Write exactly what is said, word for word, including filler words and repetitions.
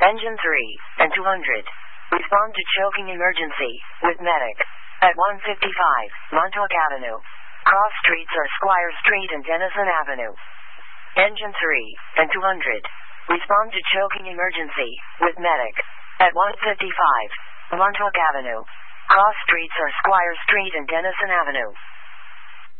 Engine three and two hundred. Respond to choking emergency with medic. At one fifty-five, Montauk Avenue. Cross streets are Squire Street and Denison Avenue. Engine three and two hundred. Respond to choking emergency with medic. At one fifty-five, Montauk Avenue. Cross streets are Squire Street and Denison Avenue.